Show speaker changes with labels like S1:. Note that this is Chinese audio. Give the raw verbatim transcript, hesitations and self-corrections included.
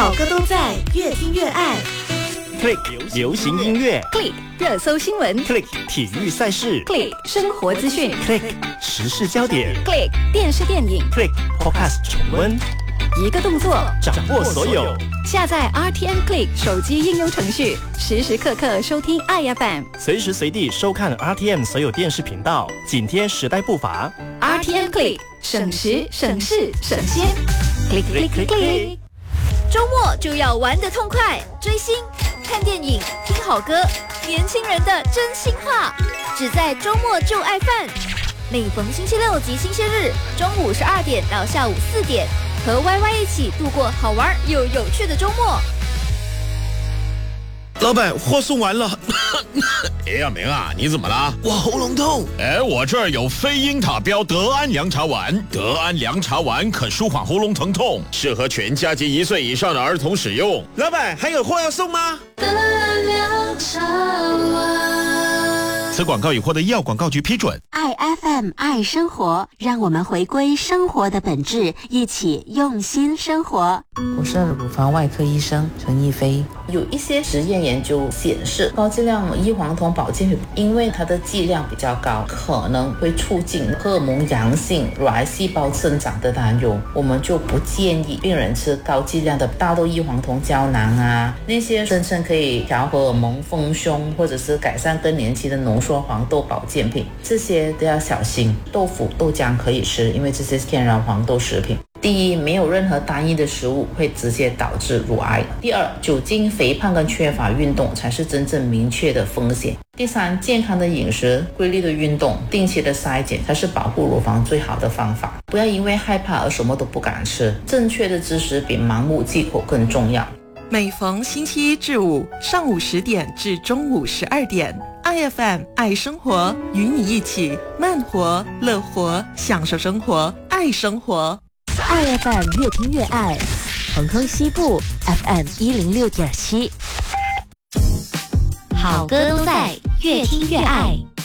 S1: 好歌都在，越听越爱。
S2: Click 流行音乐
S3: ，Click 热搜新闻
S2: ，Click 体育赛事
S3: ，Click 生活资讯
S2: ，Click 时事焦点
S3: ，Click 电视电影
S2: ，Click Podcast 重温，
S3: 一个动作
S2: 掌握所有。
S3: 下载 R T M Click 手机应用程序，时时刻刻收听爱 F M，
S2: 随时随地收看 R T M 所有电视频道，紧贴时代步伐。
S3: R T M Click 省时省事省先 ，Click Click Click Click。
S4: 周末就要玩得痛快，追星、看电影、听好歌，年轻人的真心话，只在周末就爱饭。每逢星期六及星期日，中午十二点到下午四点，和 Y Y 一起度过好玩又有趣的周末。
S5: 老板，货送完了。
S6: 哎呀，明啊，你怎么了？
S5: 我喉咙痛。
S6: 哎，我这儿有非英塔标德安凉茶丸，德安凉茶丸可舒缓喉咙疼痛，适合全家及一岁以上的儿童使用。
S5: 老板，还有货要送吗？
S1: 德安凉茶丸。
S6: 此广告已获得医药广告局批准。
S7: 爱 F M 爱生活，让我们回归生活的本质，一起用心生活。
S8: 我是乳房外科医生陈逸飞。有一些实验研究显示，高剂量异黄酮保健品因为它的剂量比较高，可能会促进荷尔蒙阳性乳癌细胞生长的担忧，我们就不建议病人吃高剂量的大豆异黄酮胶囊啊，那些声称可以调荷尔蒙、丰胸或者是改善更年期的浓缩黄豆保健品，这些都要小心。豆腐、豆浆可以吃，因为这些是天然黄豆食品。第一，没有任何单一的食物会直接导致乳癌。第二，酒精、肥胖跟缺乏运动才是真正明确的风险。第三，健康的饮食、规律的运动、定期的筛检才是保护乳房最好的方法。不要因为害怕而什么都不敢吃，正确的知识比盲目忌口更重要。
S9: 每逢星期一至五上午十点至中午十二点，I F M 爱生活，与你一起慢活、乐活，享受生活，爱生活。
S7: 爱 F M 越听越爱，恒亨西部 F M 一零六点七，
S1: 好歌都在，越听越爱。